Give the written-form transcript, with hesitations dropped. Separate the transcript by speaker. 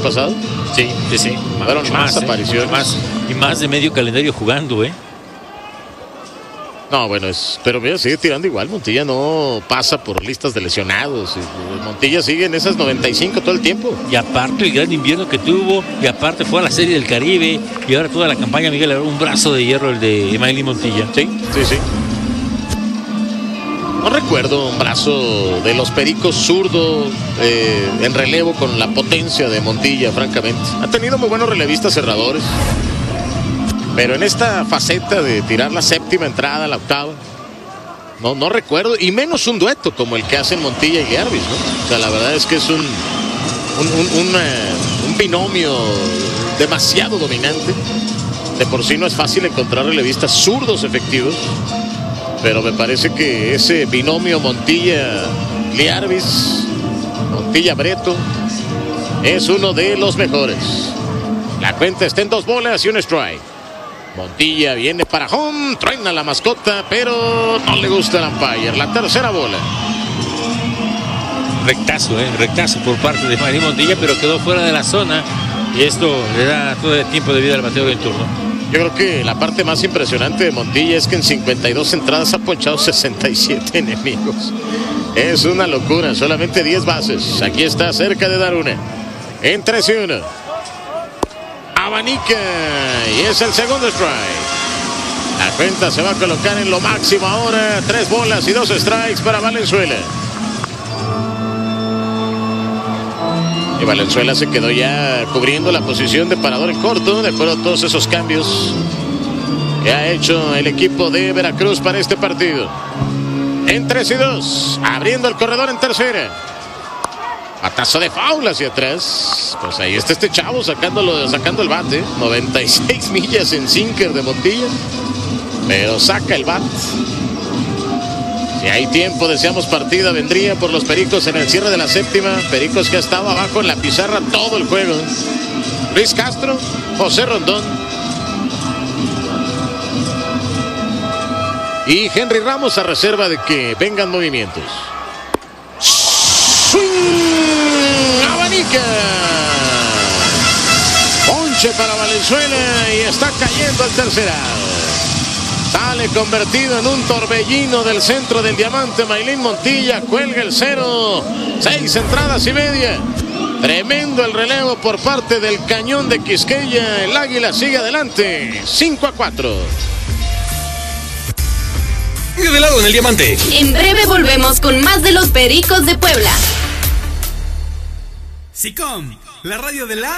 Speaker 1: pasado.
Speaker 2: Sí.
Speaker 1: Fueron más apariciones.
Speaker 2: Y más de medio calendario jugando,
Speaker 1: No, bueno, pero mira, sigue tirando igual. Montilla no pasa por listas de lesionados. Montilla sigue en esas 95 todo el tiempo.
Speaker 2: Y aparte el gran invierno que tuvo, y aparte fue a la Serie del Caribe, y ahora toda la campaña, Miguel, era un brazo de hierro el de Emailín Montilla.
Speaker 1: Sí. No recuerdo un brazo de los Pericos zurdo en relevo con la potencia de Montilla, francamente. Ha tenido muy buenos relevistas cerradores. Pero en esta faceta de tirar la séptima entrada, la octava, no recuerdo, y menos un dueto como el que hacen Montilla y Liarbis, ¿no? O sea, la verdad es que es un binomio demasiado dominante. De por sí no es fácil encontrar relevistas zurdos efectivos, pero me parece que ese binomio Montilla-Liarbis, Montilla-Breto, es uno de los mejores. La cuenta está en 2 bolas y un strike. Montilla viene para home, truena la mascota, pero no le gusta el umpire. La tercera bola.
Speaker 2: Rectazo por parte de Emailín Montilla, pero quedó fuera de la zona, y esto le da todo el tiempo de vida al bateador en turno.
Speaker 1: Yo creo que la parte más impresionante de Montilla es que en 52 entradas ha ponchado 67 enemigos. Es una locura, solamente 10 bases. Aquí está cerca de dar una. En 3-1. Abanica, y es el segundo strike. La cuenta se va a colocar en lo máximo ahora. 3 bolas y 2 strikes para Valenzuela. Y Valenzuela se quedó ya cubriendo la posición de parador en corto, de acuerdo a todos esos cambios que ha hecho el equipo de Veracruz para este partido. En 3-2, abriendo el corredor en tercera. Batazo de foul hacia atrás. Pues ahí está este chavo sacando el bate. 96 millas en sinker de Montilla, pero saca el bat. Si hay tiempo, deseamos partida, vendría por los Pericos en el cierre de la séptima. Pericos que ha estado abajo en la pizarra todo el juego. Luis Castro, José Rondón y Henry Ramos a reserva de que vengan movimientos. Abanica. Ponche para Valenzuela y está cayendo al tercer out. Sale convertido en un torbellino del centro del diamante Emailín Montilla. Cuelga el 0. 6 entradas y media. Tremendo el relevo por parte del Cañón de Quisqueya. El Águila sigue adelante. 5-4.
Speaker 3: De lado en el diamante.
Speaker 4: En breve volvemos con más de los Pericos de Puebla.
Speaker 5: SICOM, la radio de la